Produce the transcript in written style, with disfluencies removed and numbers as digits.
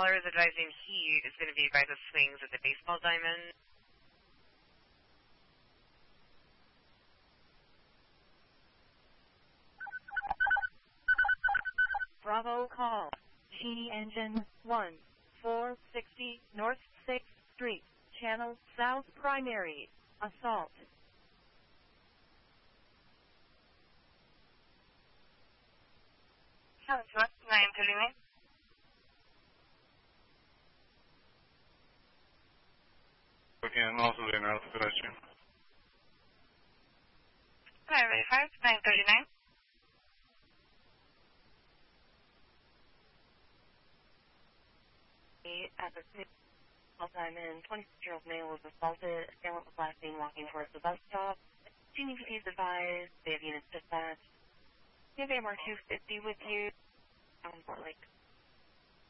caller is advising he is going to be by the swings at the baseball diamond. Bravo call. Genie Engine 1, 460 North 6th Street, Channel South Primary, Assault. Southwest 939. Again, also Leonardo Federici. Highway 5, 939. At the Diamond, 26-year-old male was assaulted. Assailant was last seen walking towards the bus stop. Genie is advised. They have units dispatched. You have AMR 250 with you. Fort Lake.